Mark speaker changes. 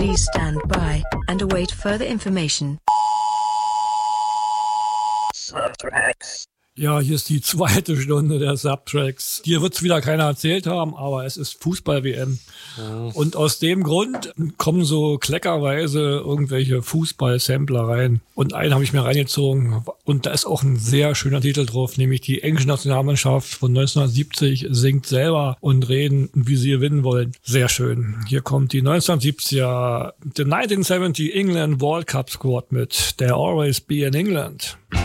Speaker 1: Please stand by and await further information.
Speaker 2: Subtracks.
Speaker 3: Ja, hier ist die zweite Stunde der Subtracks. Dir wird's wieder keiner erzählt haben, aber es ist Fußball-WM. Ja. Und aus dem Grund kommen so kleckerweise irgendwelche Fußball-Sampler rein. Und einen habe ich mir reingezogen. Und da ist auch ein sehr schöner Titel drauf, nämlich die englische Nationalmannschaft von 1970 singt selber und reden, wie sie gewinnen wollen. Sehr schön. Hier kommt die 1970er, the 1970 England World Cup Squad mit There Always Be in England.